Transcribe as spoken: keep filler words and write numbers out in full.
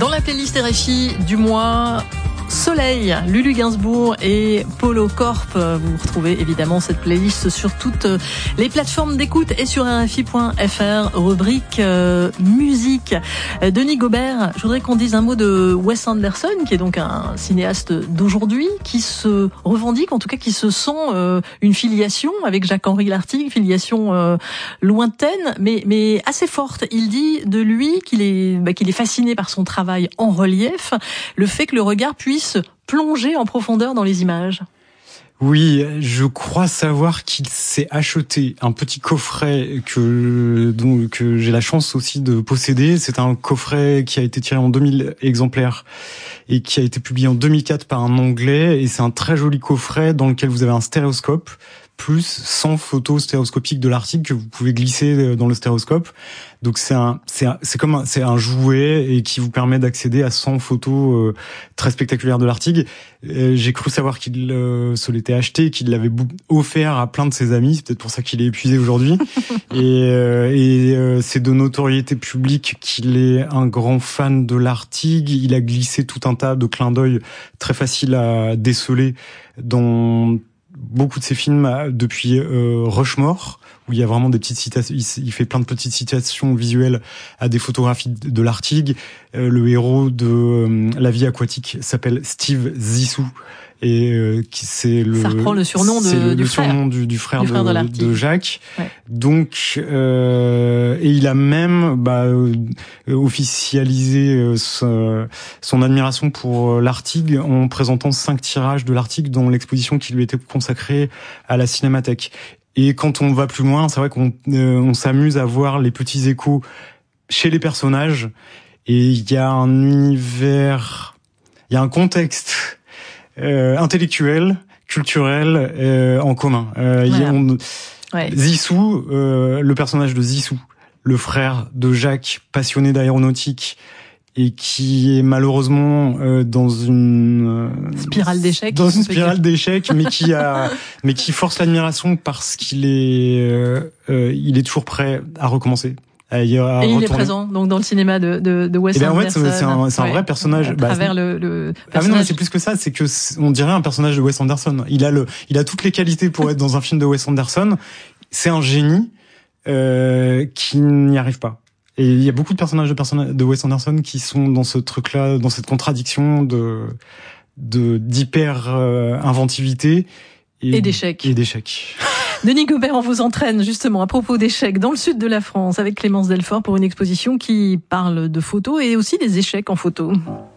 Dans la playlist R F I du mois, Soleil, Lulu Gainsbourg et Polo Corp. Vous retrouvez évidemment cette playlist sur toutes les plateformes d'écoute et sur R F I point F R, rubrique euh, musique. Denis Gobert, je voudrais qu'on dise un mot de Wes Anderson, qui est donc un cinéaste d'aujourd'hui, qui se revendique, en tout cas qui se sent euh, une filiation avec Jacques-Henri Lartigue, filiation euh, lointaine, mais, mais assez forte. Il dit de lui qu'il est, bah, qu'il est fasciné par son travail en relief, le fait que le regard puisse plonger en profondeur dans les images. Oui, je crois savoir qu'il s'est acheté un petit coffret que dont, que j'ai la chance aussi de posséder. C'est un coffret qui a été tiré en deux mille exemplaires et qui a été publié en deux mille quatre par un Anglais. Et c'est un très joli coffret dans lequel vous avez un stéréoscope plus cent photos stéréoscopiques de l'article que vous pouvez glisser dans le stéréoscope. Donc c'est un, c'est un, c'est comme un, c'est un jouet et qui vous permet d'accéder à cent photos euh, très spectaculaires de l'article. Euh, j'ai cru savoir qu'il euh, se l'était acheté, qu'il l'avait offert à plein de ses amis. C'est peut-être pour ça qu'il est épuisé aujourd'hui. et euh, et euh, c'est de notoriété publique qu'il est un grand fan de l'article. Il a glissé tout un tas de clins d'œil très faciles à déceler dans beaucoup de ses films depuis euh, Rushmore, où il y a vraiment des petites citations, il, il fait plein de petites citations visuelles à des photographies de, de Lartigue. Euh, le héros de euh, La vie aquatique s'appelle Steve Zissou, et euh, qui c'est le ça reprend le surnom de, c'est le, du le frère surnom du, du frère, du frère de, de, de Jacques. Ouais. Donc euh, et il a même bah, euh, officialisé euh, son, son admiration pour Lartigue en présentant cinq tirages de Lartigue dans l'exposition qui lui était consacrée à la Cinémathèque. Et quand on va plus loin, c'est vrai qu'on euh, on s'amuse à voir les petits échos chez les personnages, et il y a un univers, il y a un contexte Euh, intellectuel, culturel euh, en commun. Euh, voilà. on, ouais. Zissou, euh, le personnage de Zissou, le frère de Jacques, passionné d'aéronautique et qui est malheureusement euh, dans une euh, spirale d'échecs. Dans une spirale d'échecs, mais qui a, mais qui force l'admiration parce qu'il est, euh, euh, il est toujours prêt à recommencer. À y, à et il retourner. est présent donc dans le cinéma de de, de Wes eh ben, Anderson. En fait, c'est un, c'est un ouais. vrai personnage. À bah, travers le, le personnage. Ah mais non, c'est plus que ça. C'est que on dirait un personnage de Wes Anderson. Il a le, il a toutes les qualités pour être dans un film de Wes Anderson. C'est un génie euh, qui n'y arrive pas. Et il y a beaucoup de personnages de personnages de Wes Anderson qui sont dans ce truc-là, dans cette contradiction de de d'hyper euh, inventivité et, et d'échecs. Et d'échecs. Denis Gobert, on vous entraîne justement à propos d'échecs dans le sud de la France avec Clémence Delfort pour une exposition qui parle de photos et aussi des échecs en photo.